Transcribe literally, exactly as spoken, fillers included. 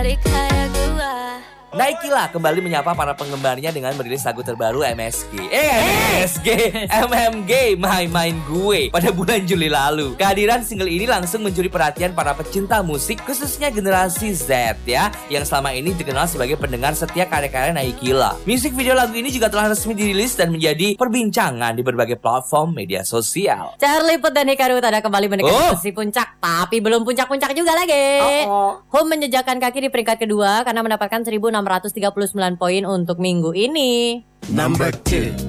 Naikila kembali menyapa para penggemarnya dengan merilis lagu terbaru M S G Eh M S G M M G Main-main gue pada bulan Juli lalu. Kehadiran single ini langsung mencuri perhatian para pecinta musik, khususnya generasi Z ya, yang selama ini dikenal sebagai pendengar setia karya-karya Naikila. Musik video lagu ini juga telah resmi dirilis dan menjadi perbincangan di berbagai platform media sosial. Charlie Puth dan Hika Ruth ada kembali mendekati Oh. posisi puncak, tapi belum puncak-puncak juga lagi. Oh, oh. Home menjejakkan kaki di peringkat kedua karena mendapatkan seribu enam ratus tiga puluh sembilan poin untuk minggu ini. Number two.